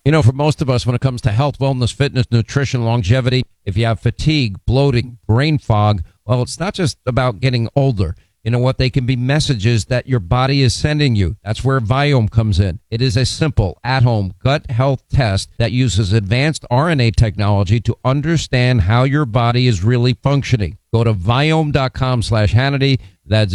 You know, for most of us, when it comes to health, wellness, fitness, nutrition, longevity, if you have fatigue, bloating, brain fog, well, it's not just about getting older. You know what? They can be messages that your body is sending you. That's where Viome comes in. It is a simple, at-home gut health test that uses advanced RNA technology to understand how your body is really functioning. Go to Viome.com/Hannity. That's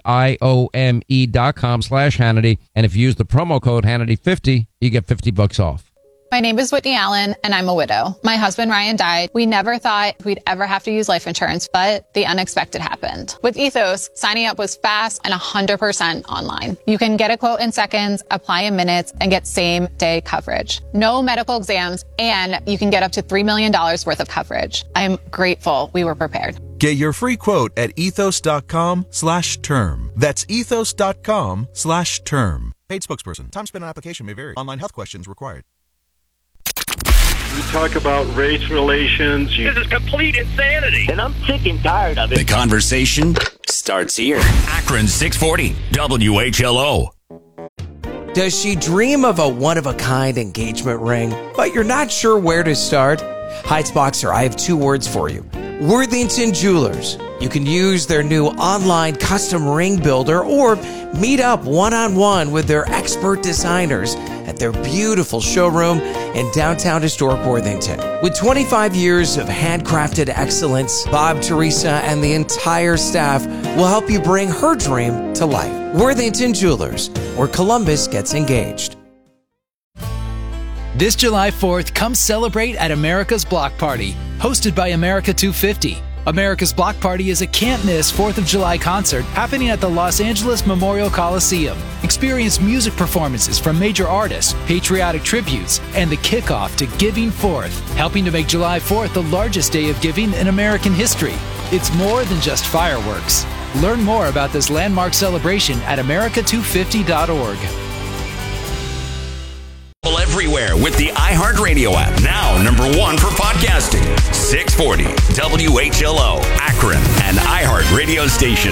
VIOME.com/Hannity. And if you use the promo code Hannity50, you get $50 off. My name is Whitney Allen, and I'm a widow. My husband, Ryan, died. We never thought we'd ever have to use life insurance, but the unexpected happened. With Ethos, signing up was fast and 100% online. You can get a quote in seconds, apply in minutes, and get same-day coverage. No medical exams, and you can get up to $3 million worth of coverage. I'm grateful we were prepared. Get your free quote at ethos.com/term. That's ethos.com/term. Paid spokesperson. Time spent on application may vary. Online health questions required. You talk about race relations. This is complete insanity. And I'm sick and tired of it. The conversation starts here. Akron 640 WHLO. Does she dream of a one-of-a-kind engagement ring, but you're not sure where to start? Heights Boxer, I have two words for you. Worthington Jewelers. You can use their new online custom ring builder or meet up one-on-one with their expert designers at their beautiful showroom in downtown historic Worthington. With 25 years of handcrafted excellence, Bob, Teresa, and the entire staff will help you bring her dream to life. Worthington Jewelers, where Columbus gets engaged. This July 4th, come celebrate at America's Block Party, hosted by America 250. America's Block Party is a can't-miss 4th of July concert happening at the Los Angeles Memorial Coliseum. Experience music performances from major artists, patriotic tributes, and the kickoff to Giving Forth, helping to make July 4th the largest day of giving in American history. It's more than just fireworks. Learn more about this landmark celebration at america250.org. Everywhere with the iHeartRadio app. Now #1 for podcasting. 640 WHLO, Akron, an iHeartRadio station.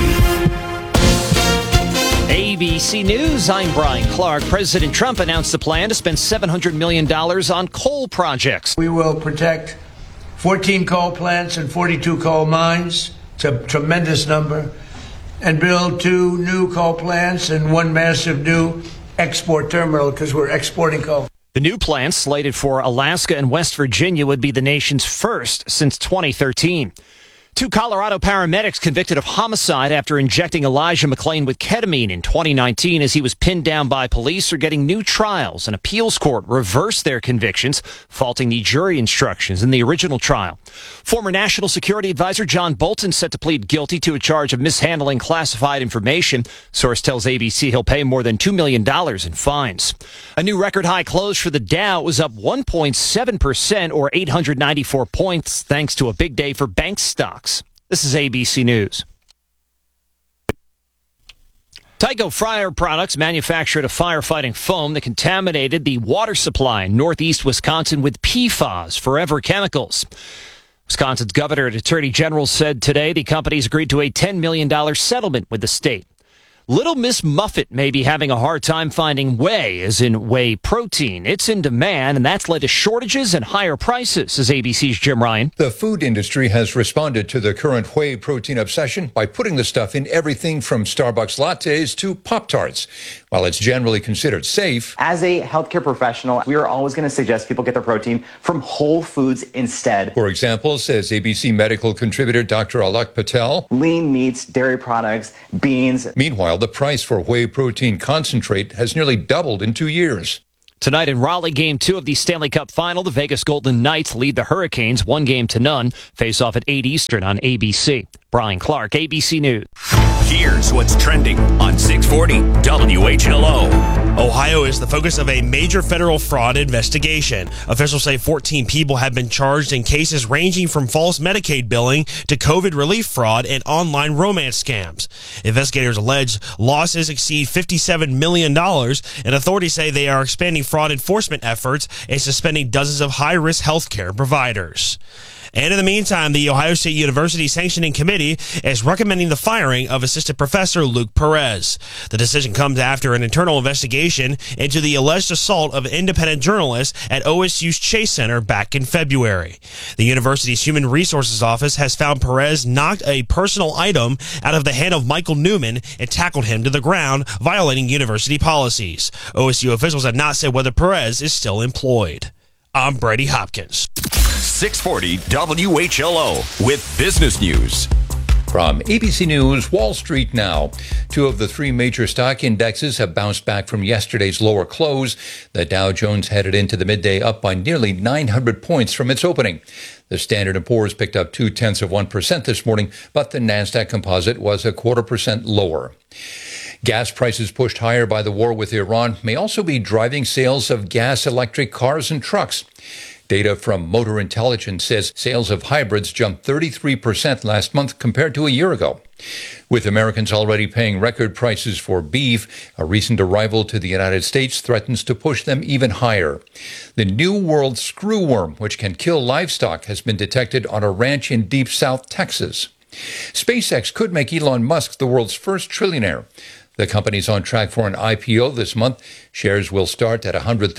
ABC News, I'm Brian Clark. President Trump announced the plan to spend $700 million on coal projects. We will protect 14 coal plants and 42 coal mines. It's a tremendous number. And build 2 new coal plants and 1 massive new export terminal because we're exporting coal. The new plants, slated for Alaska and West Virginia, would be the nation's first since 2013. 2 Colorado paramedics convicted of homicide after injecting Elijah McClain with ketamine in 2019 as he was pinned down by police are getting new trials. An appeals court reversed their convictions, faulting the jury instructions in the original trial. Former National Security Advisor John Bolton set to plead guilty to a charge of mishandling classified information. Source tells ABC he'll pay more than $2 million in fines. A new record high close for the Dow. Was up 1.7% or 894 points thanks to a big day for bank stocks. This is ABC News. Tyco Fire Products manufactured a firefighting foam that contaminated the water supply in northeast Wisconsin with PFAS, forever chemicals. Wisconsin's governor and attorney general said today the companies agreed to a $10 million settlement with the state. Little Miss Muffet may be having a hard time finding whey, as in whey protein. It's in demand, and that's led to shortages and higher prices, says ABC's Jim Ryan. The food industry has responded to the current whey protein obsession by putting the stuff in everything from Starbucks lattes to Pop-Tarts. While it's generally considered safe, as a healthcare professional, we are always going to suggest people get their protein from whole foods instead. For example, says ABC medical contributor Dr. Alok Patel, lean meats, dairy products, beans. Meanwhile, the price for whey protein concentrate has nearly doubled in 2 years. Tonight in Raleigh, Game 2 of the Stanley Cup Final, the Vegas Golden Knights lead the Hurricanes 1-0 Face off at 8 Eastern on ABC. Brian Clark, ABC News. Here's what's trending on 640 WHLO. Ohio is the focus of a major federal fraud investigation. Officials say 14 people have been charged in cases ranging from false Medicaid billing to COVID relief fraud and online romance scams. Investigators allege losses exceed $57 million, and authorities say they are expanding fraud enforcement efforts and suspending dozens of high-risk healthcare providers. And in the meantime, the Ohio State University Sanctioning Committee is recommending the firing of Assistant Professor Luke Perez. The decision comes after an internal investigation into the alleged assault of an independent journalist at OSU's Chase Center back in February. The university's Human Resources Office has found Perez knocked a personal item out of the hand of Michael Newman and tackled him to the ground, violating university policies. OSU officials have not said whether Perez is still employed. I'm Brady Hopkins. 640 WHLO with business news. From ABC News, Wall Street now. 2 of the 3 major stock indexes have bounced back from yesterday's lower close. The Dow Jones headed into the midday up by nearly 900 points from its opening. The Standard & Poor's picked up 0.2% this morning, but the Nasdaq Composite was 0.25% lower. Gas prices pushed higher by the war with Iran may also be driving sales of gas electric cars and trucks. Data from Motor Intelligence says sales of hybrids jumped 33% last month compared to a year ago. With Americans already paying record prices for beef, a recent arrival to the United States threatens to push them even higher. The New World screwworm, which can kill livestock, has been detected on a ranch in Deep South Texas. SpaceX could make Elon Musk the world's first trillionaire. The company's on track for an IPO this month. Shares will start at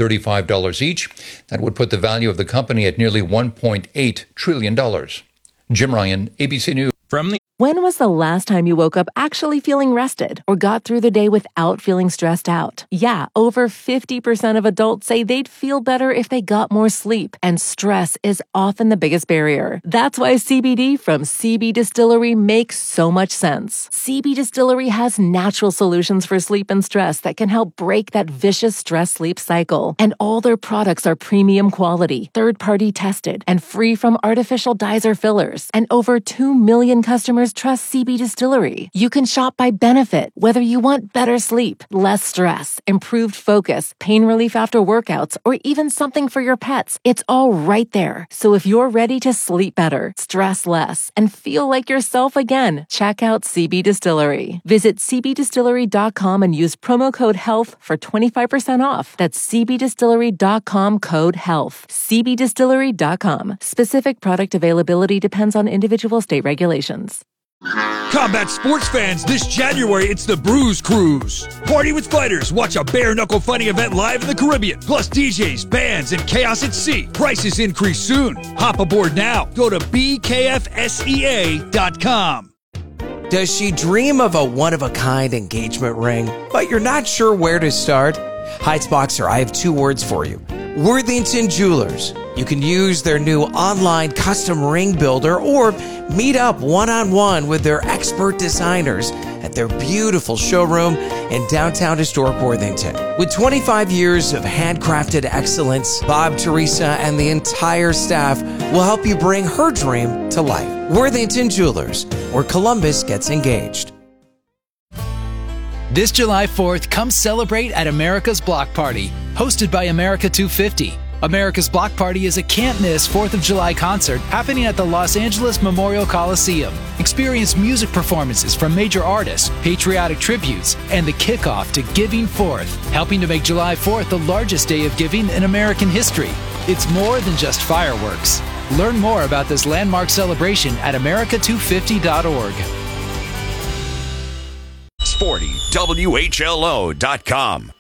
$135 each. That would put the value of the company at nearly $1.8 trillion. Jim Ryan, ABC News. When was the last time you woke up actually feeling rested or got through the day without feeling stressed out? Yeah, over 50% of adults say they'd feel better if they got more sleep, and stress is often the biggest barrier. That's why CBD from CB Distillery makes so much sense. CB Distillery has natural solutions for sleep and stress that can help break that vicious stress-sleep cycle. And all their products are premium quality, third-party tested, and free from artificial dyes or fillers. And over 2 million customers trust CB Distillery. You can shop by benefit, whether you want better sleep, less stress, improved focus, pain relief after workouts, or even something for your pets. It's all right there. So if you're ready to sleep better, stress less, and feel like yourself again, check out CB Distillery. Visit cbdistillery.com and use promo code HEALTH for 25% off. That's cbdistillery.com code HEALTH. cbdistillery.com. Specific product availability depends on individual state regulations. Combat sports fans, this January it's the Bruise Cruise. Party with fighters, watch a bare-knuckle fighting event live in the Caribbean, plus DJs, bands, and chaos at sea. Prices increase soon. Hop aboard now. Go to bkfsea.com. Does she dream of a one-of-a-kind engagement ring, but you're not sure where to start? Heights Boxer, I have 2 words for you. Worthington Jewelers. You can use their new online custom ring builder or meet up one-on-one with their expert designers at their beautiful showroom in downtown historic Worthington. With 25 years of handcrafted excellence, Bob, Teresa, and the entire staff will help you bring her dream to life. Worthington Jewelers, where Columbus gets engaged. This July 4th, come celebrate at America's Block Party, hosted by America 250. America's Block Party is a can't-miss 4th of July concert happening at the Los Angeles Memorial Coliseum. Experience music performances from major artists, patriotic tributes, and the kickoff to Giving Fourth, helping to make July 4th the largest day of giving in American history. It's more than just fireworks. Learn more about this landmark celebration at america250.org. Sporty, WHLO.com.